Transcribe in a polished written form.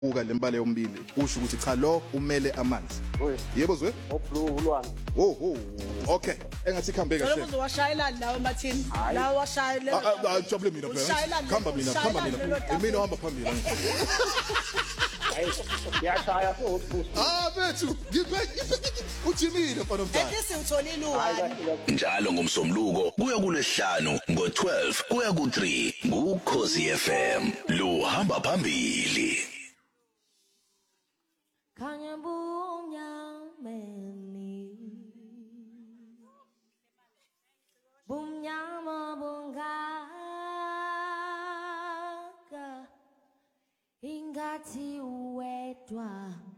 uka lembala yombili usho ukuthi cha lo umele amanzi yebo zwe oblue ulwana okay engathi khambe kahle Lokho uzowashayelana lawo mathini lawo washayele ajabule mina phela khamba mina mina ohamba phambili yashaya futhi bethu uJimile mfana omdala Ethi utholile uwani njalo ngomsombuluko kuya kulesihlanu ngo12 kuya ku3 ngukhosi FM lo hamba phambili Kanya Bunyama bungaka Ingati uwedwa